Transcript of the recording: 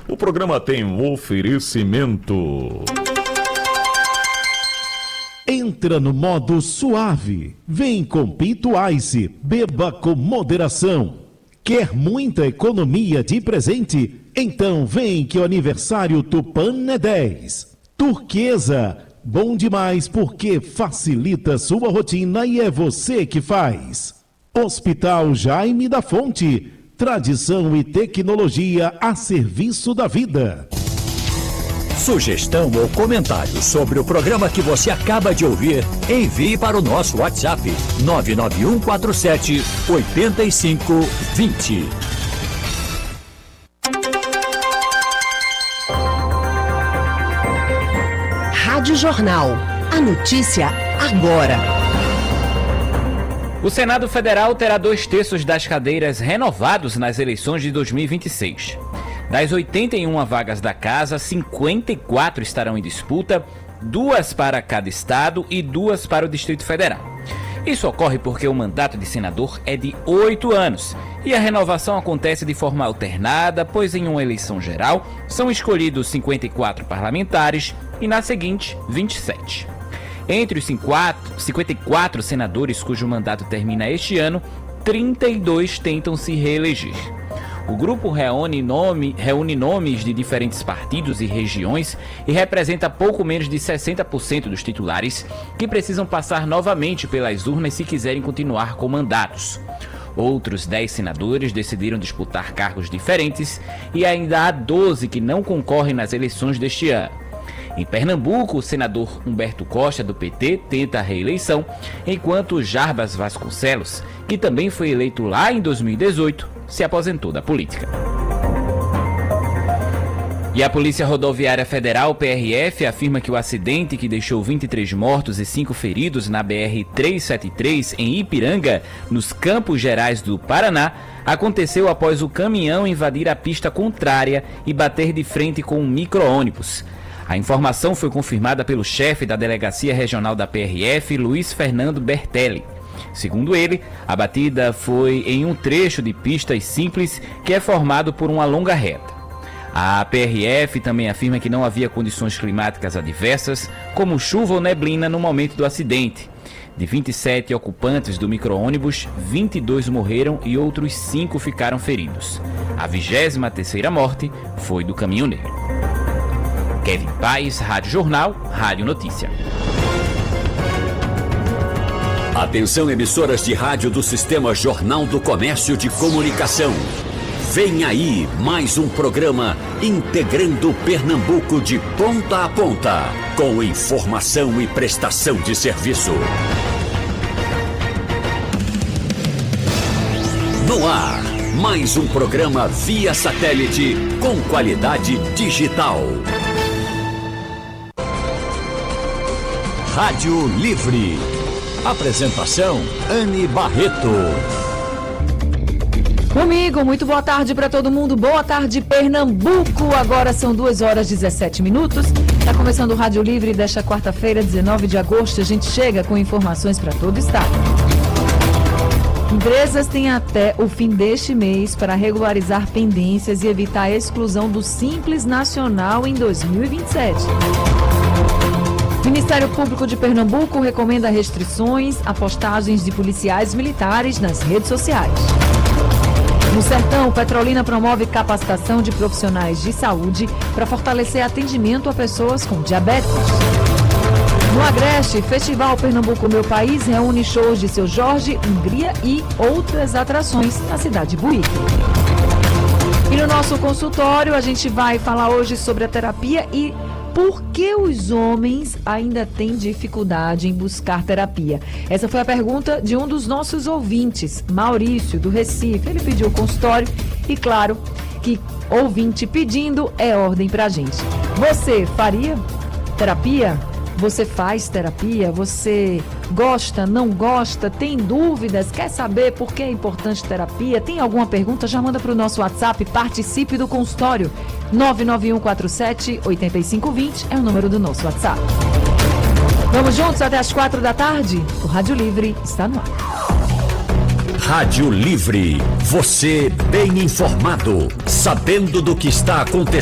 O programa tem um oferecimento. Entra no modo suave. Vem com Pinto Ice. Beba com moderação. Quer muita economia de presente? Então vem que o aniversário Tupan é 10. Turquesa. Bom demais porque facilita sua rotina e é você que faz. Hospital Jaime da Fonte. Tradição e tecnologia a serviço da vida. Sugestão ou comentário sobre o programa que você acaba de ouvir, envie para o nosso WhatsApp 99147-8520. Rádio Jornal. A notícia agora. O Senado Federal terá 2/3 das cadeiras renovados nas eleições de 2026. Das 81 vagas da casa, 54 estarão em disputa, 2 para cada estado e 2 para o Distrito Federal. Isso ocorre porque o mandato de senador é de 8 anos e a renovação acontece de forma alternada, pois em uma eleição geral são escolhidos 54 parlamentares e na seguinte, 27. Entre os 54 senadores cujo mandato termina este ano, 32 tentam se reeleger. O grupo reúne nomes de diferentes partidos e regiões e representa pouco menos de 60% dos titulares que precisam passar novamente pelas urnas se quiserem continuar com mandatos. Outros 10 senadores decidiram disputar cargos diferentes e ainda há 12 que não concorrem nas eleições deste ano. Em Pernambuco, o senador Humberto Costa, do PT, tenta a reeleição, enquanto Jarbas Vasconcelos, que também foi eleito lá em 2018, se aposentou da política. E a Polícia Rodoviária Federal, PRF, afirma que o acidente que deixou 23 mortos e 5 feridos na BR-373 em Ipiranga, nos Campos Gerais do Paraná, aconteceu após o caminhão invadir a pista contrária e bater de frente com um micro-ônibus. A informação foi confirmada pelo chefe da Delegacia Regional da PRF, Luiz Fernando Bertelli. Segundo ele, a batida foi em um trecho de pistas simples que é formado por uma longa reta. A PRF também afirma que não havia condições climáticas adversas, como chuva ou neblina no momento do acidente. De 27 ocupantes do micro-ônibus, 22 morreram e outros 5 ficaram feridos. A 23ª morte foi do caminhoneiro. Kevin Paes, Rádio Jornal, Rádio Notícia. Atenção, emissoras de rádio do Sistema Jornal do Comércio de Comunicação. Vem aí mais um programa integrando Pernambuco de ponta a ponta, com informação e prestação de serviço. No ar, mais um programa via satélite com qualidade digital. Rádio Livre. Apresentação, Anne Barreto. Comigo, muito boa tarde para todo mundo. Boa tarde, Pernambuco. Agora são 2h17. Está começando o Rádio Livre desta quarta-feira, 19 de agosto. A gente chega com informações para todo o estado. Empresas têm até o fim deste mês para regularizar pendências e evitar a exclusão do Simples Nacional em 2027. O Ministério Público de Pernambuco recomenda restrições a postagens de policiais militares nas redes sociais. No Sertão, Petrolina promove capacitação de profissionais de saúde para fortalecer atendimento a pessoas com diabetes. No Agreste, Festival Pernambuco Meu País reúne shows de Seu Jorge, Hungria e outras atrações na cidade de Buíque. E no nosso consultório, a gente vai falar hoje sobre a terapia e por que os homens ainda têm dificuldade em buscar terapia? Essa foi a pergunta de um dos nossos ouvintes, Maurício, do Recife. Ele pediu o consultório e, claro, que ouvinte pedindo é ordem pra gente. Você faria terapia? Você faz terapia? Você gosta, não gosta? Tem dúvidas? Quer saber por que é importante terapia? Tem alguma pergunta? Já manda para o nosso WhatsApp, participe do consultório. 99147-8520 é o número do nosso WhatsApp. Vamos juntos até as 4 da tarde? O Rádio Livre está no ar. Rádio Livre, você bem informado, sabendo do que está acontecendo.